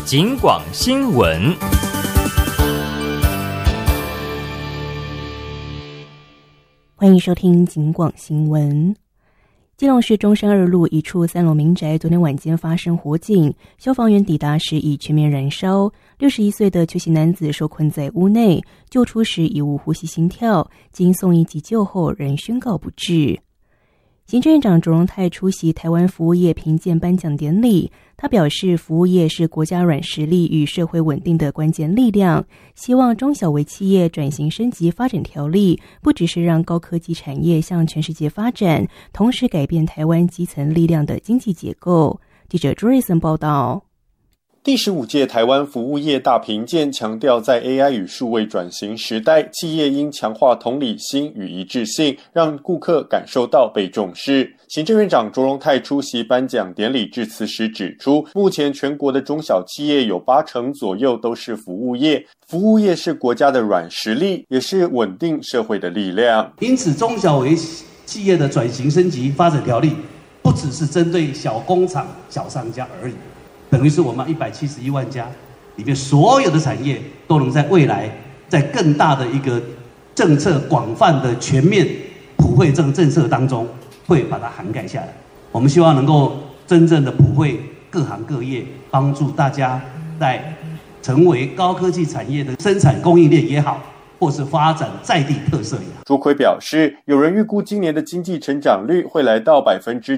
警广新闻。 欢迎收听警广新闻。基隆市中山二路一处3楼民宅昨天晚间发生火警，消防员抵达时已全面燃烧。61岁的邱姓男子受困在屋内，救出时已无呼吸心跳，经送医急救后仍宣告不治。行政院长卓荣泰出席台湾服务业评鉴颁奖典礼，他表示，服务业是国家软实力与社会稳定的关键力量，希望中小微企业转型升级发展条例，不只是让高科技产业向全世界发展，同时改变台湾基层力量的经济结构。记者朱瑞森报道。 第15届台湾服务业大评鉴强调，在 AI 与数位转型时代，企业应强化同理心与一致性，让顾客感受到被重视。行政院长卓荣泰出席颁奖典礼致辞时指出，目前全国的中小企业有80%左右都是服务业，服务业是国家的软实力，也是稳定社会的力量。 因此，中小微企业的转型升级发展条例，不只是针对小工厂、小商家而已。等于是我们171万家里面所有的产业都能在未来在更大的一个政策广泛的全面普惠政策当中会把它涵盖下来。我们希望能够真正的普惠各行各业，帮助大家在成为高科技产业的生产供应链也好，或是发展在地特色也好。 朱奎表示，有人预估今年的经济成长率会来到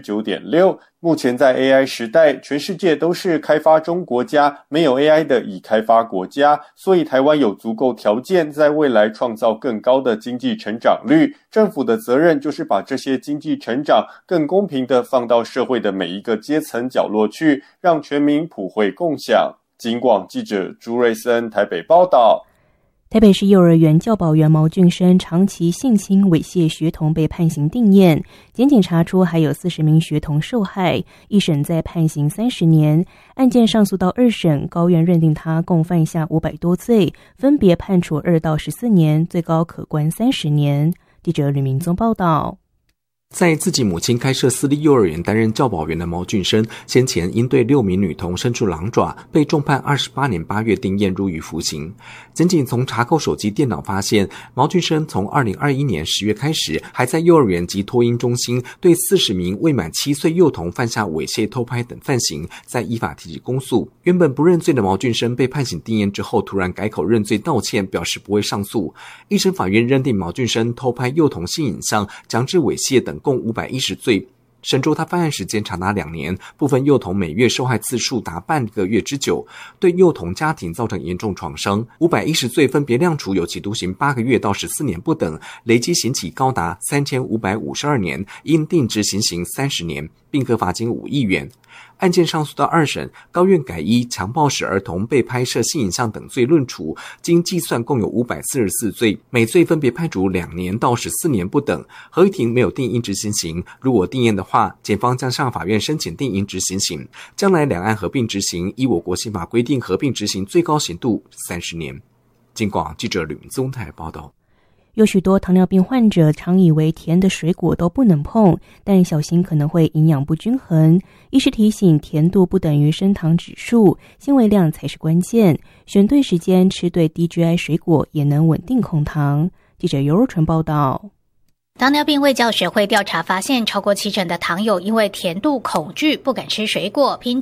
9.6%。目前在 AI 时代，全世界都是开发中国家，没有 AI 的已开发国家，所以台湾有足够条件在未来创造更高的经济成长率。政府的责任就是把这些经济成长更公平地放到社会的每一个阶层角落去，让全民普惠共享。警广记者朱瑞森台北报道。 台北市幼儿园教保员毛俊生长期性侵猥亵学童被判刑定谳，检警查出还有40名学童受害，一审再判刑30年，案件上诉到2审，高院认定他共犯下500多罪，分别判处2到14年，最高可关30年。记者吕明宗报道。 在自己母亲开设私立幼儿园担任教保员的毛俊生，先前因对6名女童伸出狼爪，被重判28年8月定谳入狱服刑。检警从查扣手机电脑发现，毛俊生从2021年10月开始，还在幼儿园及托婴中心对40名未满7岁幼童犯下猥亵、偷拍等犯行，再依法提起公诉。原本不认罪的毛俊生被判刑定谳之后，突然改口认罪道歉，表示不会上诉。一审法院认定毛俊生偷拍幼童性影像、强制猥亵等共510罪，审州他犯案时间长达2年，部分幼童每月受害次数达半个月之久，对幼童家庭造成严重创伤。510罪分别量处有期徒刑8个月到14年不等，累计刑期高达3552年，应定执行刑30年，并可罚金5亿元。案件上诉到2审，高院改依强暴使儿童被拍摄性影像等罪论处，经计算共有544罪，每罪分别判处2年到14年不等。合议庭没有定应执行刑，如果定谳的话，检方将向法院申请定应执行刑。将来两岸合并执行，依我国宪法规定，合并执行最高刑度30年。警广记者吕明宗台报道。 有许多糖尿病患者常以为甜的水果都不能碰，但小心可能会营养不均衡。医师提醒，甜度不等于升糖指数，纤维量才是关键。选对时间，吃对低 GI 水果，也能稳定控糖。记者尤若纯报道。 糖尿病卫教学会调查发现，超过70%的糖友因为甜度恐惧不敢吃水果，平